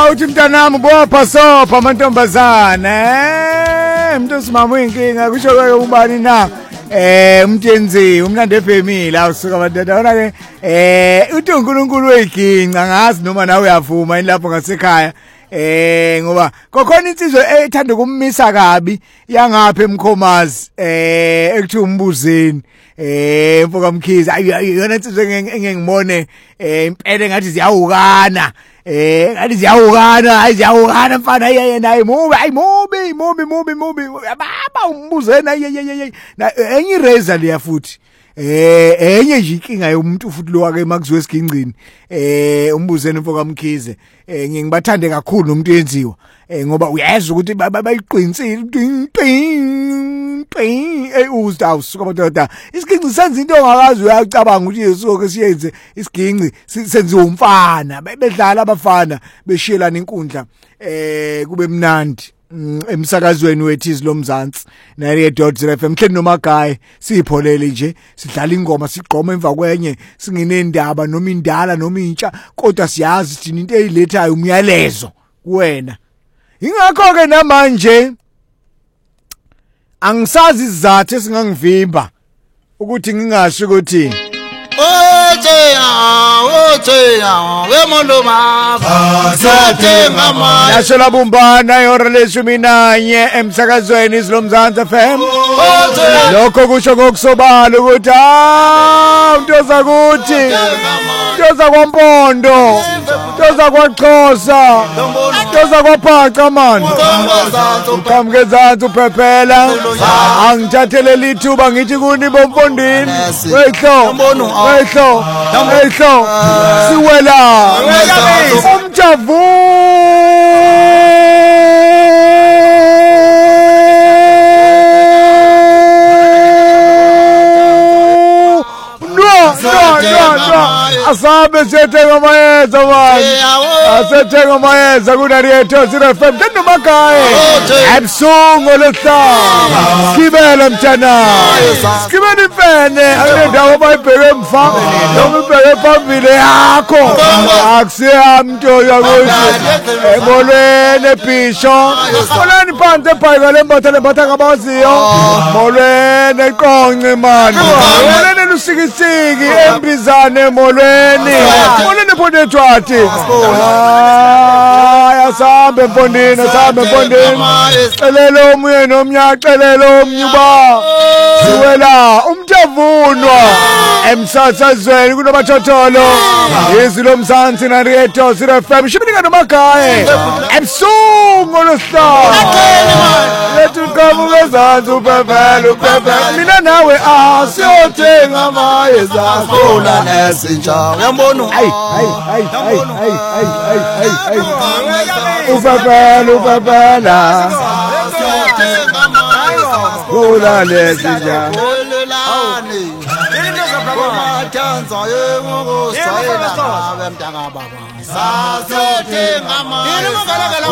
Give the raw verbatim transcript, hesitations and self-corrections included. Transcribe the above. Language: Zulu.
uthi mntanami bopha sopha amantombazane eh umuntu usimama uyinkinga kusho ke ubani na eh umthenzi umnandi efamily awusuka abantwana ona ke eh uthi uNkulunkulu weyiginqa ngazi noma nawe uyavuma lapho ngasekhaya eh ngoba kokhona insizwe ethanda ukumisa kabi yangapha eMkhomazi eh ekuthi umbuzeni eh mfoka Mkhize ayona insizwe engengibone eh impela ngathi ziyawukana eh ngathi ziyawukana ayiziyawukana mfana yena hayi mubi hayi mubi mubi mubi mubi baba umbuzeni ayeyeyey enye razor leya futhi eh enye nje inkinga yomuntu futhi lo wake makuziwe esigingcini eh umbuzeni mfoka Mkhize eh ngingibathande kakhulu nomuntu yenziwa eh ngoba uyezwa ukuthi bayiqinisile eh uzda usuka abantwana isigingci senza into ongakazi uyacabanga ukuthi yesuke siyenze isigingci senziwa umfana bedlala abafana beshiyelana inkundla eh kube mnandi emsakazweni wethu izilomzansi na-radio F M mhleni nomagayi sipholele nje sidlala ingoma sigqoma emva kwenye singenendaba noma indala noma intsha kodwa siyazi thina into eyilethayo umyalezo kuwena ingakho ke namanje angisazi izathu esingangivimba ukuthi ngingasho ukuthi Nasho la bumbana yora leshumi nanye emsakazweni izilomzansi F M lokho kusho ngokusobala ukuthi ah untoza kuthi untoza kwaMpondo untoza kwaXhosa untoza kwaPhaca man ukamkezansi uphephela angithathele lithuba ngithi kuni boMpondini wehlo wehlo wehlo siwela umjavu no no no asabe sethenga mayeza manje asethenga mayeza kuna radio zero F M kendo makaye ebusungu lesihlanu skibele mtana skibele ifene akunendawo bayibheke emfa noma ibheke phambili yakho akusiyamnto yakuthi emolweni ebhisho molweni phansi ebhayika lembatha lembatha ngabaziyo molweni eqonce mani molweni lusikisiki embizane molweni molweni phonethwathi asahambe Mpondini asahambe Mpondini celelo omunye nomnya celelo omnyuba siwela umthavunwa emsasazweni kunobathotholo izilomzansi na radio zero F M shibinika nomagaye ebusungu losihlanu lethu kamu ngezansi uphephela uphephela mina nawe asiyothenga mayeza khona nesinja uyambona hayi hayi hayi hayi hayi hayi hayi uphephela uphephela khona nesinja Tanza yengoko sayela baba mntaka baba sasothenga manje